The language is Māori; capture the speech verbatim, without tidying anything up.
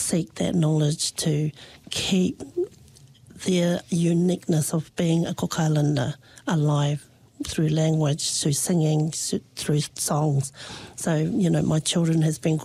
seek that knowledge to keep their uniqueness of being a Cook Islander alive through language, through singing, through songs. So, you know, my children has been